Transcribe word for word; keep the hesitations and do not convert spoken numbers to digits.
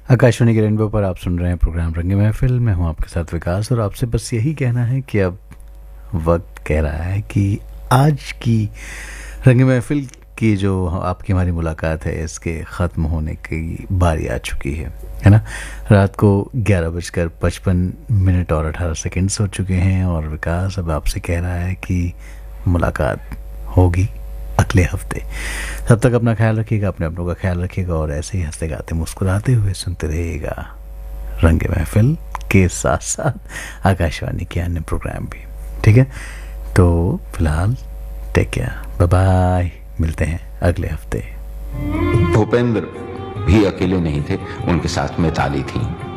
आकाशवाणी के रेनबो पर आप सुन रहे हैं प्रोग्राम रंग महफिल। मैं हूं आपके साथ विकास और आपसे बस यही कहना है कि अब वक्त कह रहा है कि आज की रंग महफिल की जो आपकी हमारी मुलाकात है इसके ख़त्म होने की बारी आ चुकी है है ना। रात को ग्यारह बजकर पचपन मिनट और अठारह सेकंड्स हो चुके हैं और विकास अब आपसे कह रहा है कि मुलाकात होगी अगले हफ्ते। तब तक अपना ख्याल रखिएगा, अपने अपनों का ख्याल रखिएगा और ऐसे ही हंसते गाते मुस्कुराते हुए सुनते रहिएगा रंग महफिल के साथ साथ आकाशवाणी के अन्य प्रोग्राम भी। ठीक है, तो फिलहाल टेक केयर, बाय बाय, मिलते हैं अगले हफ्ते। भूपेंद्र भी अकेले नहीं थे, उनके साथ मिताली थी।